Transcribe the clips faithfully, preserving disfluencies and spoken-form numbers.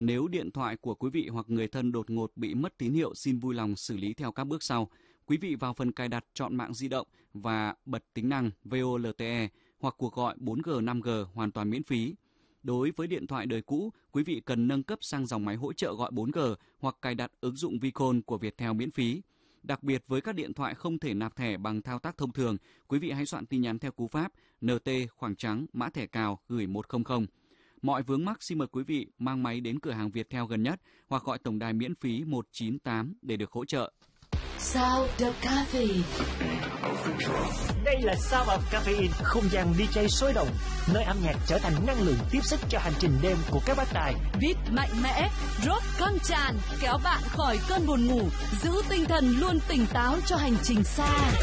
Nếu điện thoại của quý vị hoặc người thân đột ngột bị mất tín hiệu, xin vui lòng xử lý theo các bước sau. Quý vị vào phần cài đặt, chọn mạng di động và bật tính năng vê o lờ tê e hoặc cuộc gọi bốn G, năm G hoàn toàn miễn phí. Đối với điện thoại đời cũ, quý vị cần nâng cấp sang dòng máy hỗ trợ gọi bốn G hoặc cài đặt ứng dụng Vcall của Viettel miễn phí. Đặc biệt với các điện thoại không thể nạp thẻ bằng thao tác thông thường, quý vị hãy soạn tin nhắn theo cú pháp en tê khoảng trắng mã thẻ cào gửi một không không. Mọi vướng mắc xin mời quý vị mang máy đến cửa hàng Viettel gần nhất hoặc gọi tổng đài miễn phí một chín tám để được hỗ trợ. Sound of Caffeine. Đây là Sound of Caffeine, không gian đi jay sôi động, nơi âm nhạc trở thành năng lượng tiếp sức cho hành trình đêm của các bác tài. Beat mạnh mẽ, rock căng tràn, kéo bạn khỏi cơn buồn ngủ, giữ tinh thần luôn tỉnh táo cho hành trình xa.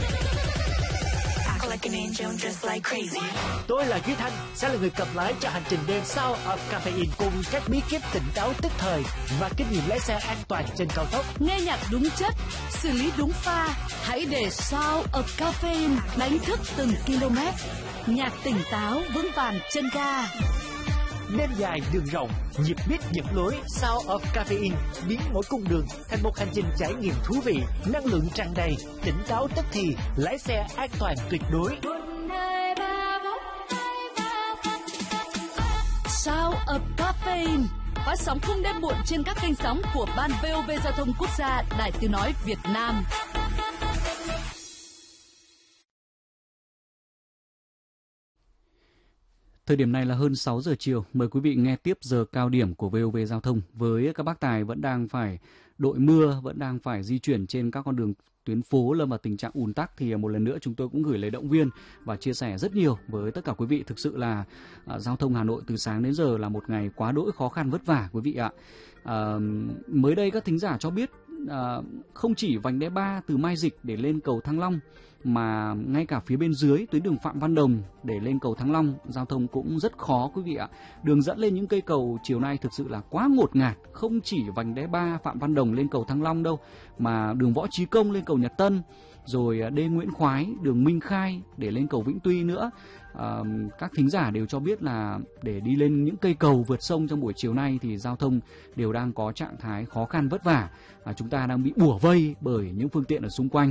Tôi là Duy Thanh, sẽ là người cầm lái cho hành trình đêm Sound of Caffeine cùng các bí kíp tỉnh táo tức thời và kinh nghiệm lái xe an toàn trên cao tốc. Nghe nhạc đúng chất, xử lý đúng pha, hãy để Sound of Caffeine đánh thức từng km. Nhạc tỉnh táo vững vàng chân ga. Đêm dài đường rộng, nhịp beat dẫn lối. Sound of Caffeine biến mỗi cung đường thành một hành trình trải nghiệm thú vị, năng lượng tràn đầy, tỉnh táo tức thì, lái xe an toàn tuyệt đối. Sound of Caffeine phát sóng khung đêm muộn trên các kênh sóng của Ban vê o vê Giao thông Quốc gia, Đài Tiếng nói Việt Nam. Thời điểm này là hơn sáu giờ chiều. Mời quý vị nghe tiếp giờ cao điểm của vê o vê Giao thông. Với các bác tài vẫn đang phải đội mưa, vẫn đang phải di chuyển trên các con đường tuyến phố lâm vào tình trạng ùn tắc, thì một lần nữa chúng tôi cũng gửi lời động viên và chia sẻ rất nhiều với tất cả quý vị. Thực sự là uh, giao thông Hà Nội từ sáng đến giờ là một ngày quá đỗi khó khăn vất vả quý vị ạ. Uh, mới đây các thính giả cho biết uh, không chỉ vành đai ba từ Mai Dịch để lên cầu Thăng Long, mà ngay cả phía bên dưới tuyến đường Phạm Văn Đồng để lên cầu Thăng Long, giao thông cũng rất khó quý vị ạ. Đường dẫn lên những cây cầu chiều nay thực sự là quá ngột ngạt, không chỉ vành đai ba Phạm Văn Đồng lên cầu Thăng Long đâu, mà đường Võ Chí Công lên cầu Nhật Tân, rồi Đê Nguyễn Khoái, đường Minh Khai để lên cầu Vĩnh Tuy nữa. À, các thính giả đều cho biết là để đi lên những cây cầu vượt sông trong buổi chiều nay thì giao thông đều đang có trạng thái khó khăn vất vả. À, chúng ta đang bị bủa vây bởi những phương tiện ở xung quanh.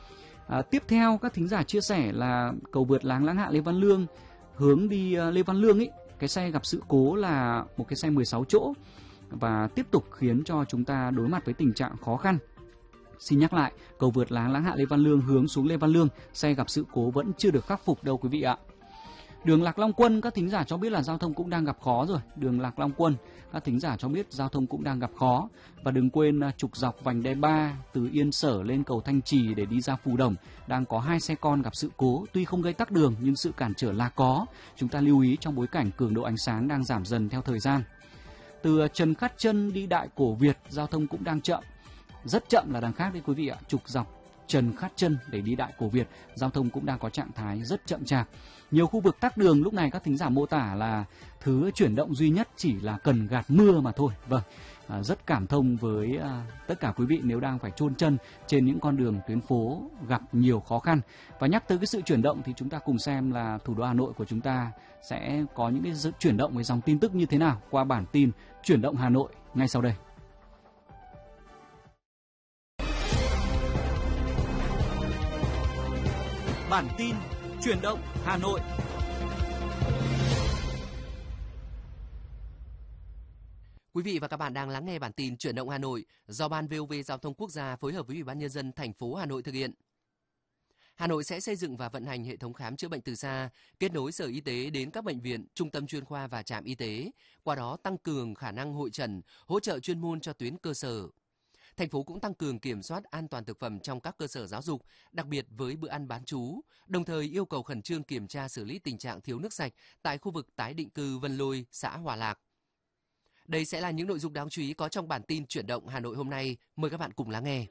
À, tiếp theo các thính giả chia sẻ là cầu vượt Láng Lãng Hạ Lê Văn Lương, hướng đi uh, Lê Văn Lương ấy, cái xe gặp sự cố là một cái xe mười sáu chỗ và tiếp tục khiến cho chúng ta đối mặt với tình trạng khó khăn. Xin nhắc lại, cầu vượt Láng Lãng Hạ Lê Văn Lương hướng xuống Lê Văn Lương, xe gặp sự cố vẫn chưa được khắc phục đâu quý vị ạ. Đường Lạc Long Quân, các thính giả cho biết là giao thông cũng đang gặp khó rồi. Đường Lạc Long Quân, các thính giả cho biết giao thông cũng đang gặp khó. Và đừng quên trục dọc vành đai ba từ Yên Sở lên cầu Thanh Trì để đi ra Phù Đồng, đang có hai xe con gặp sự cố. Tuy không gây tắc đường nhưng sự cản trở là có. Chúng ta lưu ý trong bối cảnh cường độ ánh sáng đang giảm dần theo thời gian. Từ Trần Khát Trân đi Đại Cổ Việt, giao thông cũng đang chậm. Rất chậm là đằng khác đấy quý vị ạ. Trục dọc Trần Khát Trân để đi Đại Cổ Việt, giao thông cũng đang có trạng thái rất chậm chạp. Nhiều khu vực tắc đường lúc này các thính giả mô tả là thứ chuyển động duy nhất chỉ là cần gạt mưa mà thôi. Vâng, à, rất cảm thông với à, tất cả quý vị nếu đang phải chôn chân trên những con đường tuyến phố gặp nhiều khó khăn. Và nhắc tới cái sự chuyển động thì chúng ta cùng xem là thủ đô Hà Nội của chúng ta sẽ có những cái chuyển động với dòng tin tức như thế nào qua bản tin Chuyển động Hà Nội ngay sau đây. Bản tin Chuyển động Hà Nội. Quý vị và các bạn đang lắng nghe bản tin Chuyển động Hà Nội do Ban vê o vê Giao thông Quốc gia phối hợp với Ủy ban Nhân dân thành phố Hà Nội thực hiện. Hà Nội sẽ xây dựng và vận hành hệ thống khám chữa bệnh từ xa, kết nối Sở Y tế đến các bệnh viện, trung tâm chuyên khoa và trạm y tế, qua đó tăng cường khả năng hội chẩn, hỗ trợ chuyên môn cho tuyến cơ sở. Thành phố cũng tăng cường kiểm soát an toàn thực phẩm trong các cơ sở giáo dục, đặc biệt với bữa ăn bán trú, đồng thời yêu cầu khẩn trương kiểm tra xử lý tình trạng thiếu nước sạch tại khu vực tái định cư Vân Lôi, xã Hòa Lạc. Đây sẽ là những nội dung đáng chú ý có trong bản tin Chuyển động Hà Nội hôm nay. Mời các bạn cùng lắng nghe.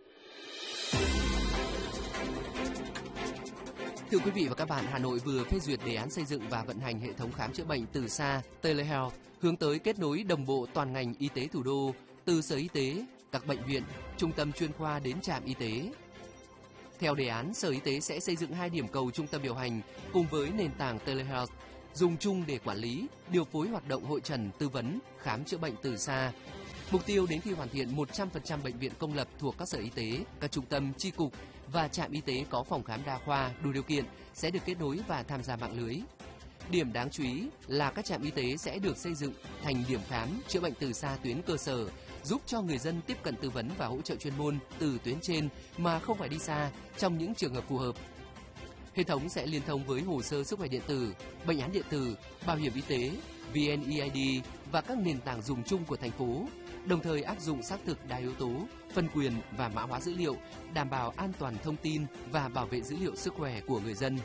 Thưa quý vị và các bạn, Hà Nội vừa phê duyệt đề án xây dựng và vận hành hệ thống khám chữa bệnh từ xa Telehealth, hướng tới kết nối đồng bộ toàn ngành y tế thủ đô, từ Sở Y tế, các bệnh viện, trung tâm chuyên khoa đến trạm y tế. Theo đề án, Sở Y tế sẽ xây dựng hai điểm cầu trung tâm điều hành cùng với nền tảng Telehealth, dùng chung để quản lý, điều phối hoạt động hội chẩn, tư vấn, khám chữa bệnh từ xa, Mục tiêu đến khi hoàn thiện một trăm phần trăm bệnh viện công lập thuộc các sở y tế, các trung tâm, chi cục và trạm y tế có phòng khám đa khoa đủ điều kiện sẽ được kết nối và tham gia mạng lưới. Điểm đáng chú ý là các trạm y tế sẽ được xây dựng thành điểm khám chữa bệnh từ xa tuyến cơ sở, giúp cho người dân tiếp cận tư vấn và hỗ trợ chuyên môn từ tuyến trên mà không phải đi xa trong những trường hợp phù hợp. Hệ thống sẽ liên thông với hồ sơ sức khỏe điện tử, bệnh án điện tử, bảo hiểm y tế, vê en e i đê và các nền tảng dùng chung của thành phố, đồng thời áp dụng xác thực đa yếu tố, phân quyền và mã hóa dữ liệu, đảm bảo an toàn thông tin và bảo vệ dữ liệu sức khỏe của người dân.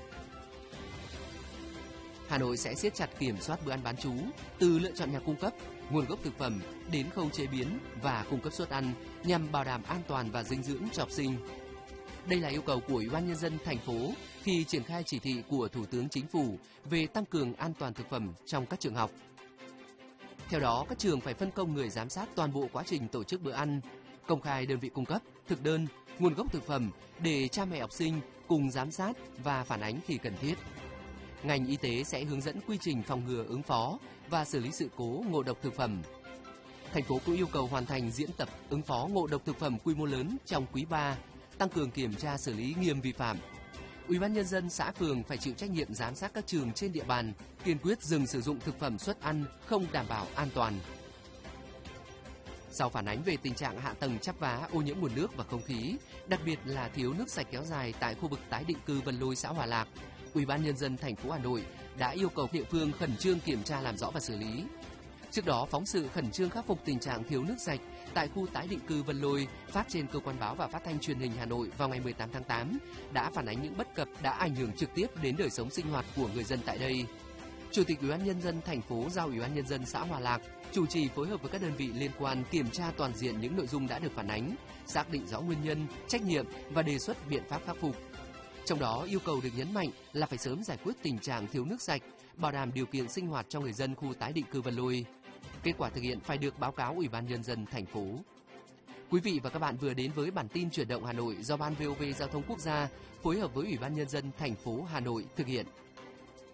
Hà Nội sẽ siết chặt kiểm soát bữa ăn bán trú, từ lựa chọn nhà cung cấp, nguồn gốc thực phẩm đến khâu chế biến và cung cấp suất ăn nhằm bảo đảm an toàn và dinh dưỡng cho học sinh. Đây là yêu cầu của Ủy ban Nhân dân thành phố khi triển khai chỉ thị của Thủ tướng Chính phủ về tăng cường an toàn thực phẩm trong các trường học. Theo đó, các trường phải phân công người giám sát toàn bộ quá trình tổ chức bữa ăn, công khai đơn vị cung cấp, thực đơn, nguồn gốc thực phẩm để cha mẹ học sinh cùng giám sát và phản ánh khi cần thiết. Ngành y tế sẽ hướng dẫn quy trình phòng ngừa ứng phó và xử lý sự cố ngộ độc thực phẩm. Thành phố cũng yêu cầu hoàn thành diễn tập ứng phó ngộ độc thực phẩm quy mô lớn trong quý ba, tăng cường kiểm tra xử lý nghiêm vi phạm. Ủy ban Nhân dân xã phường phải chịu trách nhiệm giám sát các trường trên địa bàn, kiên quyết dừng sử dụng thực phẩm suất ăn không đảm bảo an toàn. Sau phản ánh về tình trạng hạ tầng chắp vá ô nhiễm nguồn nước và không khí, đặc biệt là thiếu nước sạch kéo dài tại khu vực tái định cư Vân Lôi, xã Hòa Lạc, Ủy ban Nhân dân thành phố Hà Nội đã yêu cầu địa phương khẩn trương kiểm tra làm rõ và xử lý. Trước đó, phóng sự khẩn trương khắc phục tình trạng thiếu nước sạch tại khu tái định cư Vân Lôi phát trên cơ quan báo và phát thanh truyền hình Hà Nội vào ngày mười tám tháng tám đã phản ánh những bất cập đã ảnh hưởng trực tiếp đến đời sống sinh hoạt của người dân tại đây. Chủ tịch Ủy ban Nhân dân thành phố giao Ủy ban Nhân dân xã Hòa Lạc chủ trì phối hợp với các đơn vị liên quan kiểm tra toàn diện những nội dung đã được phản ánh, xác định rõ nguyên nhân, trách nhiệm và đề xuất biện pháp khắc phục. Trong đó, yêu cầu được nhấn mạnh là phải sớm giải quyết tình trạng thiếu nước sạch, bảo đảm điều kiện sinh hoạt cho người dân khu tái định cư Vân Lôi. Kết quả thực hiện phải được báo cáo Ủy ban Nhân dân thành phố. Quý vị và các bạn vừa đến với bản tin chuyển động Hà Nội do Ban vê o vê Giao thông Quốc gia phối hợp với Ủy ban Nhân dân thành phố Hà Nội thực hiện.